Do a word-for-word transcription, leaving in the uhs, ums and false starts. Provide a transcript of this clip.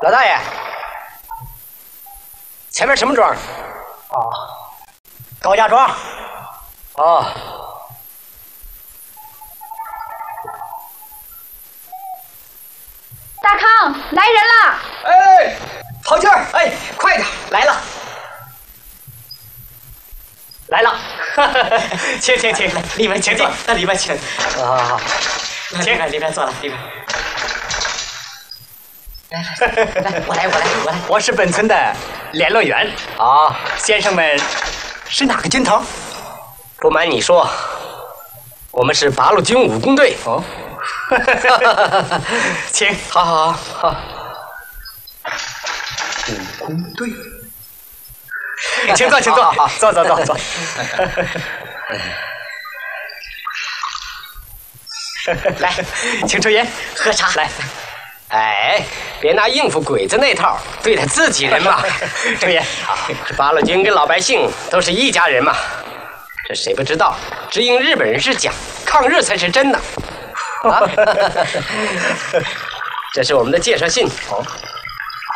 老大爷，前面什么庄？ 哦，高家庄。 哦。 大康，来人了！ 哎，陶静儿，哎，快点，来了，来了。请请请，里面请坐，到里面请。好好好，请，里面坐了，里面。来来来，我来我来我来，我是本村的联络员。啊，先生们是哪个军头？不瞒你说，我们是八路军武工队。哦，请，好好好好。武工队，请坐，请坐，坐坐坐坐。来，请抽烟，喝茶，来。哎，别拿应付鬼子那套对待自己人嘛！抽烟，这八路军跟老百姓都是一家人嘛。这谁不知道？只应日本人是假，抗日才是真的。啊，这是我们的介绍信。哦，